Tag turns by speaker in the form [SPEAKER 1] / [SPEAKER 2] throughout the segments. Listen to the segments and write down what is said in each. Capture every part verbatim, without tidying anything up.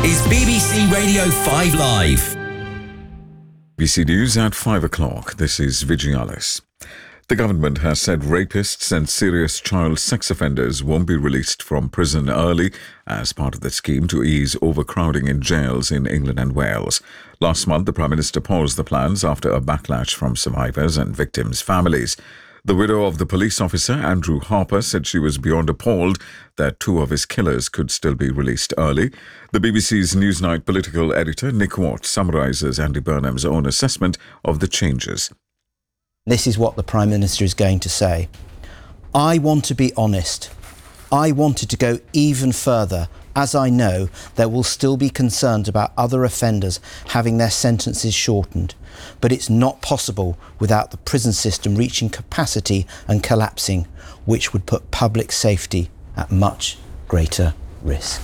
[SPEAKER 1] is B B C Radio five Live.
[SPEAKER 2] B B C News at five o'clock. This is Vigialis. The government has said rapists and serious child sex offenders won't be released from prison early as part of the scheme to ease overcrowding in jails in England and Wales. Last month, the Prime Minister paused the plans after a backlash from survivors and victims' families. The widow of the police officer, Andrew Harper, said she was beyond appalled that two of his killers could still be released early. The B B C's Newsnight political editor, Nick Watt, summarises Andy Burnham's own assessment of the changes.
[SPEAKER 3] This is what the Prime Minister is going to say. I want to be honest. I wanted to go even further, as I know there will still be concerns about other offenders having their sentences shortened. But it's not possible without the prison system reaching capacity and collapsing, which would put public safety at much greater risk.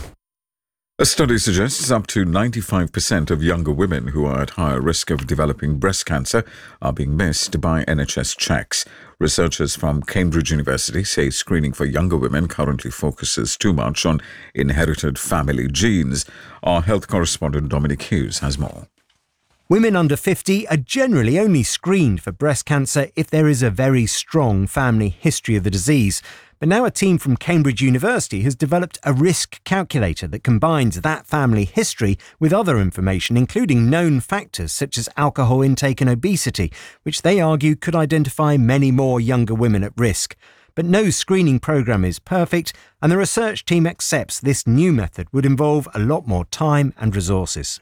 [SPEAKER 2] A study suggests up to ninety-five percent of younger women who are at higher risk of developing breast cancer are being missed by N H S checks. Researchers from Cambridge University say screening for younger women currently focuses too much on inherited family genes. Our health correspondent Dominic Hughes has more.
[SPEAKER 4] Women under fifty are generally only screened for breast cancer if there is a very strong family history of the disease. But now a team from Cambridge University has developed a risk calculator that combines that family history with other information, including known factors such as alcohol intake and obesity, which they argue could identify many more younger women at risk. But no screening programme is perfect, and the research team accepts this new method would involve a lot more time and resources.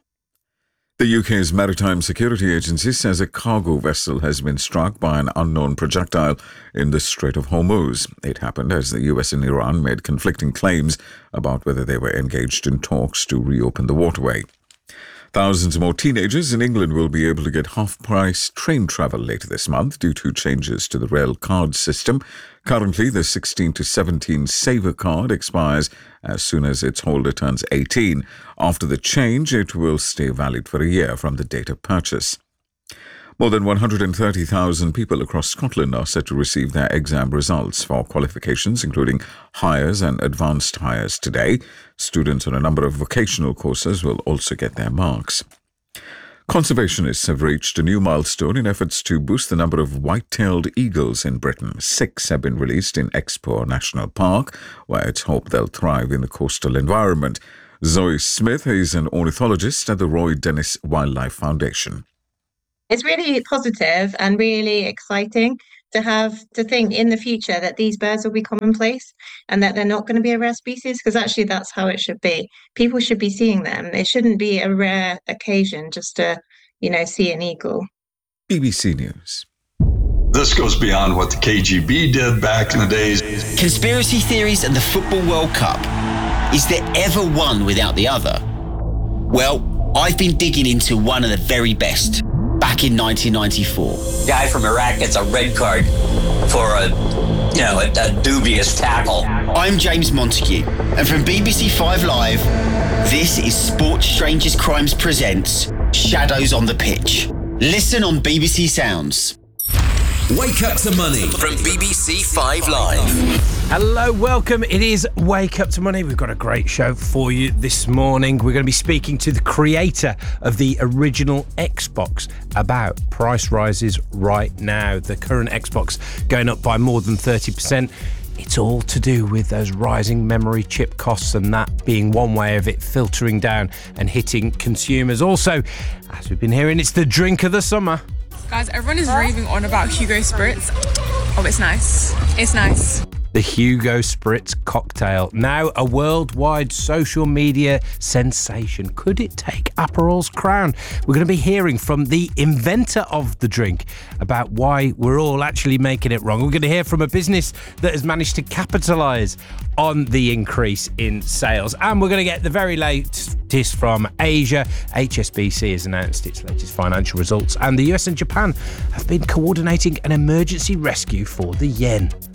[SPEAKER 2] The U K's Maritime Security Agency says a cargo vessel has been struck by an unknown projectile in the Strait of Hormuz. It happened as the U S and Iran made conflicting claims about whether they were engaged in talks to reopen the waterway. Thousands more teenagers in England will be able to get half-price train travel later this month due to changes to the rail card system. Currently, the sixteen to seventeen Saver card expires as soon as its holder turns eighteen. After the change, it will stay valid for a year from the date of purchase. More than one hundred thirty thousand people across Scotland are set to receive their exam results for qualifications, including Highers and Advanced Highers today. Students on a number of vocational courses will also get their marks. Conservationists have reached a new milestone in efforts to boost the number of white-tailed eagles in Britain. Six have been released in Expo National Park, where it's hoped they'll thrive in the coastal environment. Zoe Smith is an ornithologist at the Roy Dennis Wildlife Foundation.
[SPEAKER 5] It's really positive and really exciting to have to think in the future that these birds will be commonplace and that they're not going to be a rare species, because actually that's how it should be. People should be seeing them. It shouldn't be a rare occasion just to, you know, see an eagle.
[SPEAKER 2] B B C News.
[SPEAKER 6] This goes beyond what the K G B did back in the days.
[SPEAKER 1] Conspiracy theories and the Football World Cup. Is there ever one without the other? Well, I've been digging into one of the very best. Back in nineteen ninety-four.
[SPEAKER 7] Guy from Iraq gets a red card for a, you know, a, a dubious tackle.
[SPEAKER 1] I'm James Montague, and from B B C Five Live, this is Sports Strangers Crimes presents Shadows on the Pitch. Listen on B B C Sounds. Wake Up to Money from B B C Five Live.
[SPEAKER 8] Hello, welcome. It is Wake Up to Money. We've got a great show for you this morning. We're going to be speaking to the creator of the original Xbox about price rises right now. The current Xbox going up by more than thirty percent. It's all to do with those rising memory chip costs, and that being one way of it filtering down and hitting consumers. Also, as we've been hearing, it's the drink of the summer.
[SPEAKER 9] Guys, everyone is raving on about Hugo Spritz. Oh, it's nice. It's nice.
[SPEAKER 8] The Hugo Spritz cocktail, now a worldwide social media sensation. Could it take Aperol's crown? We're going to be hearing from the inventor of the drink about why we're all actually making it wrong. We're going to hear from a business that has managed to capitalise on the increase in sales. And we're going to get the very latest from Asia. H S B C has announced its latest financial results, and the U S and Japan have been coordinating an emergency rescue for the yen.